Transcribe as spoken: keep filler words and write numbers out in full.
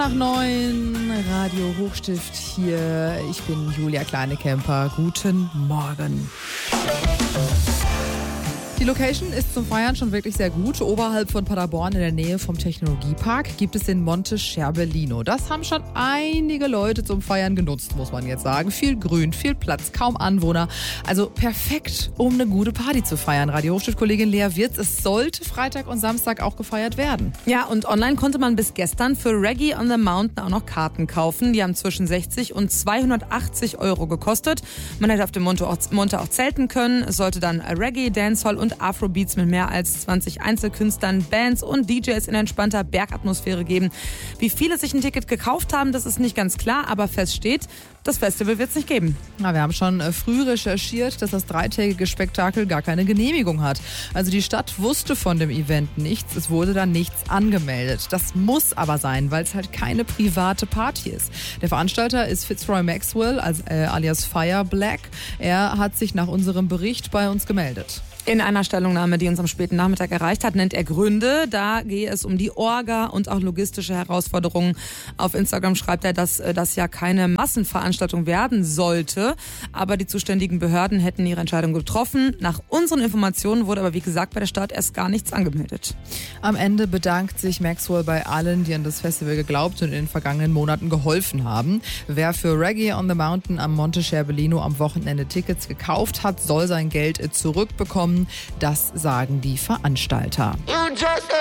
nach neun, Radio Hochstift hier. Ich bin Julia Kleinekemper. Guten Morgen. Die Location ist zum Feiern schon wirklich sehr gut. Oberhalb von Paderborn in der Nähe vom Technologiepark gibt es den Monte Scherbellino. Das haben schon einige Leute zum Feiern genutzt, muss man jetzt sagen. Viel Grün, viel Platz, kaum Anwohner. Also perfekt, um eine gute Party zu feiern. Radio Hochstift-Kollegin Lea Wirz, es sollte Freitag und Samstag auch gefeiert werden. Ja, und online konnte man bis gestern für Reggae on the Mountain auch noch Karten kaufen. Die haben zwischen sechzig und zweihundertachtzig Euro gekostet. Man hätte auf dem Monte auch, Monte auch zelten können. Es sollte dann Reggae, Dancehall und Afrobeats mit mehr als zwanzig Einzelkünstlern, Bands und D Js in entspannter Bergatmosphäre geben. Wie viele sich ein Ticket gekauft haben, das ist nicht ganz klar, aber fest steht, das Festival wird es nicht geben. Na, wir haben schon äh, früh recherchiert, dass das dreitägige Spektakel gar keine Genehmigung hat. Also die Stadt wusste von dem Event nichts, es wurde dann nichts angemeldet. Das muss aber sein, weil es halt keine private Party ist. Der Veranstalter ist Fitzroy Maxwell, als, äh, alias Fire Black. Er hat sich nach unserem Bericht bei uns gemeldet. In einer Stellungnahme, die uns am späten Nachmittag erreicht hat, nennt er Gründe. Da gehe es um die Orga und auch logistische Herausforderungen. Auf Instagram schreibt er, dass das ja keine Massenveranstaltung werden sollte. Aber die zuständigen Behörden hätten ihre Entscheidung getroffen. Nach unseren Informationen wurde aber, wie gesagt, bei der Stadt erst gar nichts angemeldet. Am Ende bedankt sich Maxwell bei allen, die an das Festival geglaubt und in den vergangenen Monaten geholfen haben. Wer für Reggae on the Mountain am Monte Scherbellino am Wochenende Tickets gekauft hat, soll sein Geld zurückbekommen. Das sagen die Veranstalter.